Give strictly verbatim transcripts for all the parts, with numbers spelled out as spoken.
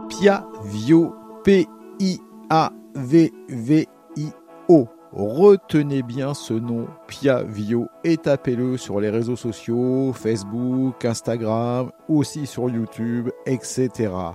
Piavio, P I A V V I O. Retenez bien ce nom, Piavio, et tapez-le sur les réseaux sociaux, Facebook, Instagram, aussi sur YouTube, et cetera.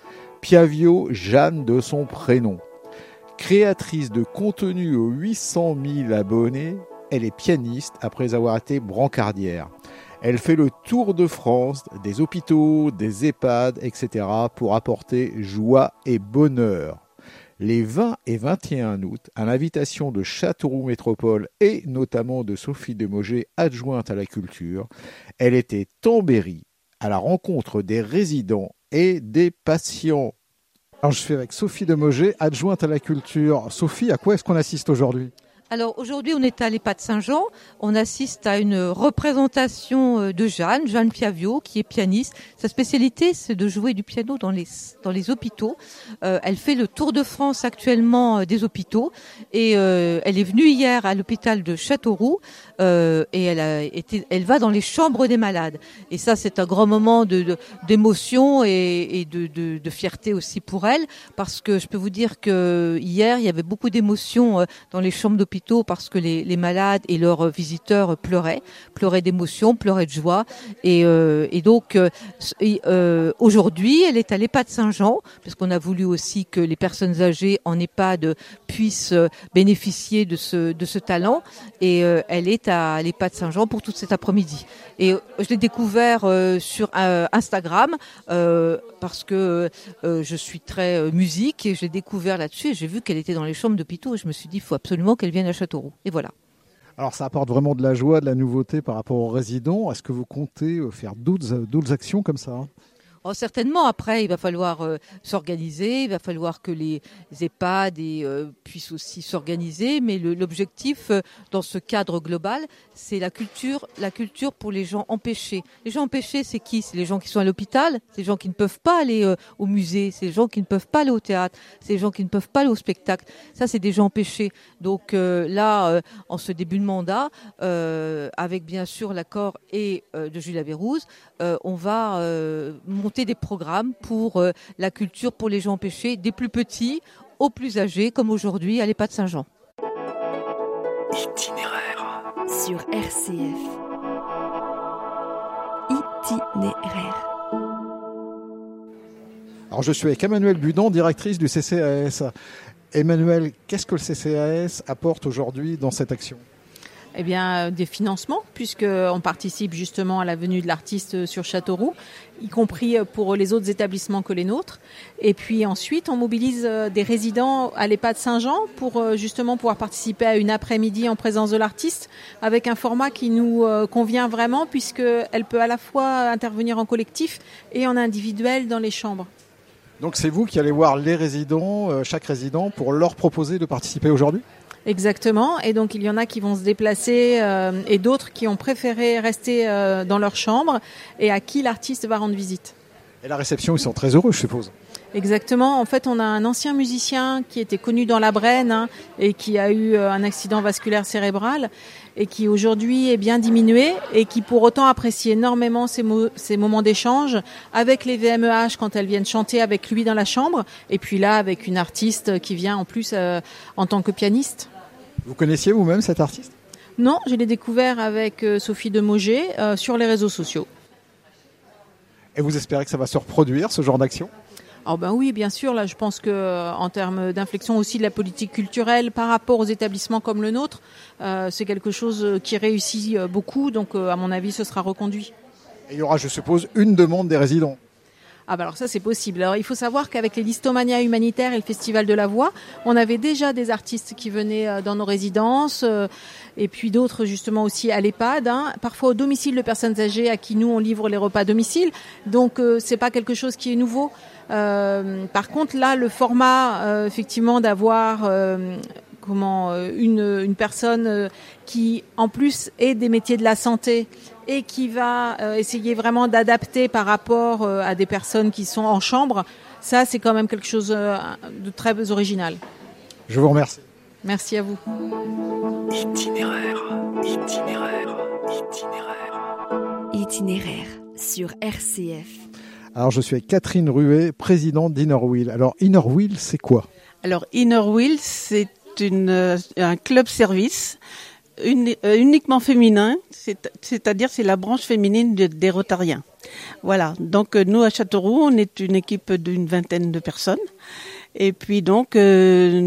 Piavio, Jeanne de son prénom. Créatrice de contenu aux huit cent mille abonnés, elle est pianiste après avoir été brancardière. Elle fait le tour de France, des hôpitaux, des EHPAD, et cetera pour apporter joie et bonheur. Les vingt et vingt et un août, à l'invitation de Châteauroux Métropole et notamment de Sophie Demogé, adjointe à la culture, elle était en Berry à la rencontre des résidents et des patients. Alors je suis avec Sophie Demogé, adjointe à la culture. Sophie, à quoi est-ce qu'on assiste aujourd'hui ? Alors aujourd'hui, on est à l'EHPAD Saint-Jean. On assiste à une représentation de Jeanne, Jeanne Piavio, qui est pianiste. Sa spécialité, c'est de jouer du piano dans les dans les hôpitaux. Euh, elle fait le tour de France actuellement des hôpitaux et euh, elle est venue hier à l'hôpital de Châteauroux euh, et elle a été, elle va dans les chambres des malades. Et ça, c'est un grand moment de, de d'émotion et, et de, de de fierté aussi pour elle, parce que je peux vous dire que hier, il y avait beaucoup d'émotions dans les chambres d'hôpitaux. Parce que les, les malades et leurs visiteurs pleuraient, pleuraient d'émotion, pleuraient de joie. Et, euh, et donc, euh, euh, aujourd'hui, elle est à l'EHPAD Saint-Jean, parce qu'on a voulu aussi que les personnes âgées en EHPAD puissent bénéficier de ce, de ce talent. Et euh, elle est à l'EHPAD Saint-Jean pour tout cet après-midi. Et euh, je l'ai découvert euh, sur euh, Instagram, euh, parce que euh, je suis très euh, musique, et j'ai découvert là-dessus, et j'ai vu qu'elle était dans les chambres d'hôpitaux, et je me suis dit, il faut absolument qu'elle vienne à Châteauroux. Et voilà. Alors ça apporte vraiment de la joie, de la nouveauté par rapport aux résidents. Est-ce que vous comptez faire d'autres, d'autres actions comme ça ? Oh, certainement, après, il va falloir euh, s'organiser, il va falloir que les EHPAD et, euh, puissent aussi s'organiser, mais le, l'objectif euh, dans ce cadre global, c'est la culture, la culture pour les gens empêchés. Les gens empêchés, c'est qui ? C'est les gens qui sont à l'hôpital, c'est les gens qui ne peuvent pas aller euh, au musée, c'est les gens qui ne peuvent pas aller au théâtre, c'est les gens qui ne peuvent pas aller au spectacle. Ça, c'est des gens empêchés. Donc euh, là, euh, en ce début de mandat, euh, avec bien sûr l'accord et euh, de Julia Vérouz, euh, on va euh, monter des programmes pour euh, la culture pour les gens empêchés, des plus petits aux plus âgés, comme aujourd'hui à l'EHPAD Saint-Jean. Itinéraire sur R C F. Itinéraire. Alors je suis avec Emmanuelle Budon, directrice du C C A S. Emmanuelle, qu'est-ce que le C C A S apporte aujourd'hui dans cette action ? Eh bien, des financements, puisqu'on participe justement à la venue de l'artiste sur Châteauroux, y compris pour les autres établissements que les nôtres. Et puis ensuite, on mobilise des résidents à l'EHPAD Saint-Jean pour justement pouvoir participer à une après-midi en présence de l'artiste, avec un format qui nous convient vraiment, puisqu'elle peut à la fois intervenir en collectif et en individuel dans les chambres. Donc c'est vous qui allez voir les résidents, chaque résident, pour leur proposer de participer aujourd'hui ? Exactement, et donc il y en a qui vont se déplacer euh, et d'autres qui ont préféré rester euh, dans leur chambre et à qui l'artiste va rendre visite. Et la réception, ils sont très heureux, je suppose. Exactement, en fait on a un ancien musicien qui était connu dans la Brenne hein, et qui a eu un accident vasculaire cérébral et qui aujourd'hui est bien diminué et qui pour autant apprécie énormément ces, mo- ces moments d'échange avec les V M E H quand elles viennent chanter avec lui dans la chambre et puis là avec une artiste qui vient en plus euh, en tant que pianiste. Vous connaissiez vous-même cet artiste ? Non, je l'ai découvert avec euh, Sophie Demogé euh, sur les réseaux sociaux. Et vous espérez que ça va se reproduire, ce genre d'action ? Alors ben oui, bien sûr. Là, je pense que euh, en termes d'inflexion aussi de la politique culturelle par rapport aux établissements comme le nôtre, euh, c'est quelque chose qui réussit euh, beaucoup. Donc, euh, à mon avis, ce sera reconduit. Et il y aura, je suppose, une demande des résidents. Ah ben alors ça c'est possible. Alors il faut savoir qu'avec les Listomania humanitaires et le Festival de la Voix, on avait déjà des artistes qui venaient dans nos résidences euh, et puis d'autres justement aussi à l'EHPAD, hein, parfois au domicile de personnes âgées à qui nous on livre les repas à domicile. Donc euh, c'est pas quelque chose qui est nouveau. Euh, par contre là le format euh, effectivement d'avoir euh, comment euh, une une personne euh, qui en plus est des métiers de la santé et qui va euh, essayer vraiment d'adapter par rapport euh, à des personnes qui sont en chambre, ça c'est quand même quelque chose euh, de très original. Je vous remercie. Merci à vous. Itinéraire, itinéraire, itinéraire. Itinéraire sur R C F. Alors, je suis avec Catherine Ruet, présidente d'Innerwheel. Alors, Innerwheel, c'est quoi? Alors, Innerwheel, c'est une, euh, un club service uni- euh, uniquement féminin, c'est, c'est-à-dire c'est la branche féminine de, des Rotariens. Voilà, donc euh, nous à Châteauroux, on est une équipe d'une vingtaine de personnes. Et puis donc, euh,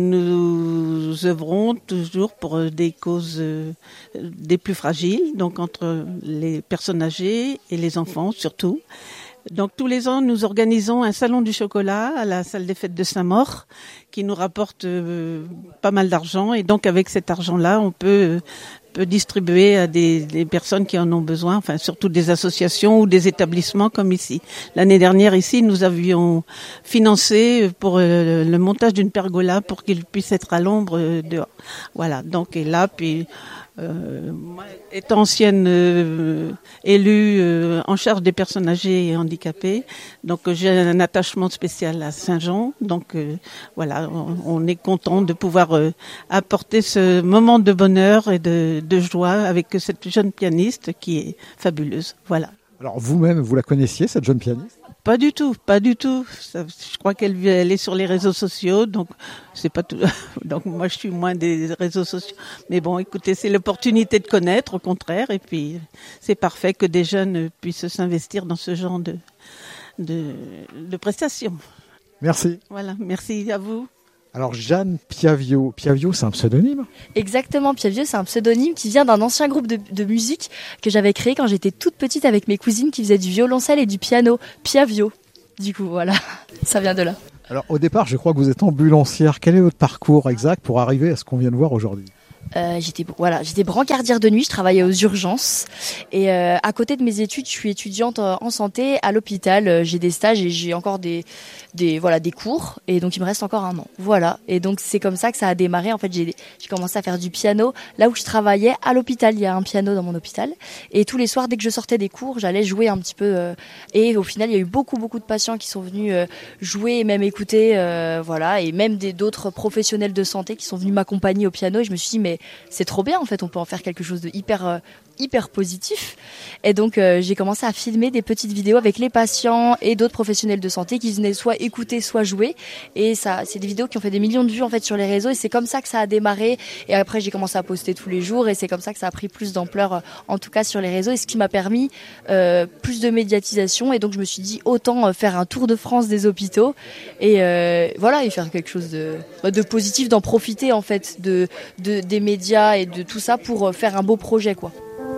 nous œuvrons toujours pour des causes euh, des plus fragiles, donc entre les personnes âgées et les enfants surtout. Donc tous les ans, nous organisons un salon du chocolat à la salle des fêtes de Saint-Maur qui nous rapporte euh, pas mal d'argent. Et donc avec cet argent-là, on peut, peut distribuer à des, des personnes qui en ont besoin, enfin surtout des associations ou des établissements comme ici. L'année dernière, ici, nous avions financé pour euh, le montage d'une pergola pour qu'il puisse être à l'ombre euh, dehors. Voilà, donc et là, puis... Euh, moi, étant ancienne euh, élue euh, en charge des personnes âgées et handicapées, donc euh, j'ai un attachement spécial à Saint-Jean. Donc euh, voilà, on, on est content de pouvoir euh, apporter ce moment de bonheur et de, de joie avec cette jeune pianiste qui est fabuleuse. Voilà. Alors, vous-même, vous la connaissiez, cette jeune pianiste? Pas du tout, pas du tout. Ça, je crois qu'elle elle est sur les réseaux sociaux, donc c'est pas tout. Donc moi, je suis moins des réseaux sociaux. Mais bon, écoutez, c'est l'opportunité de connaître, au contraire, et puis c'est parfait que des jeunes puissent s'investir dans ce genre de de, de prestations. Merci. Voilà, merci à vous. Alors, Jeanne Piavio. Piavio, c'est un pseudonyme? Exactement, Piavio, c'est un pseudonyme qui vient d'un ancien groupe de, de musique que j'avais créé quand j'étais toute petite avec mes cousines qui faisaient du violoncelle et du piano. Piavio. Du coup, voilà, ça vient de là. Alors, au départ, je crois que vous êtes ambulancière. Quel est votre parcours exact pour arriver à ce qu'on vient de voir aujourd'hui? Euh, j'étais voilà, j'étais brancardière de nuit, je travaillais aux urgences et euh, à côté de mes études, je suis étudiante en santé à l'hôpital. Euh, j'ai des stages et j'ai encore des des voilà des cours et donc il me reste encore un an. Voilà, et donc c'est comme ça que ça a démarré. En fait, j'ai j'ai commencé à faire du piano là où je travaillais à l'hôpital. Il y a un piano dans mon hôpital et tous les soirs dès que je sortais des cours, j'allais jouer un petit peu euh, et au final, il y a eu beaucoup beaucoup de patients qui sont venus euh, jouer et même écouter euh, voilà, et même des d'autres professionnels de santé qui sont venus m'accompagner au piano et je me suis dit mais c'est trop bien en fait, on peut en faire quelque chose de hyper euh, hyper positif. Et donc euh, j'ai commencé à filmer des petites vidéos avec les patients et d'autres professionnels de santé qui venaient soit écouter, soit jouer. Et ça, c'est des vidéos qui ont fait des millions de vues en fait sur les réseaux. Et c'est comme ça que ça a démarré. Et après j'ai commencé à poster tous les jours et c'est comme ça que ça a pris plus d'ampleur, euh, en tout cas sur les réseaux. Et ce qui m'a permis euh, plus de médiatisation. Et donc je me suis dit autant euh, faire un tour de France des hôpitaux et euh, voilà et faire quelque chose de, de positif, d'en profiter en fait de, de des médias et de tout ça pour faire un beau projet quoi.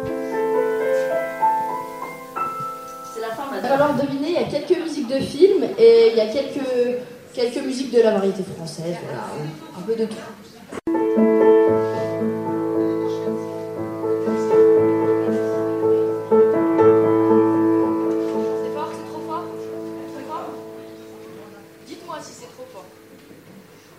Il va falloir deviner, il y a quelques musiques de films et il y a quelques, quelques musiques de la variété française, voilà, un peu de tout.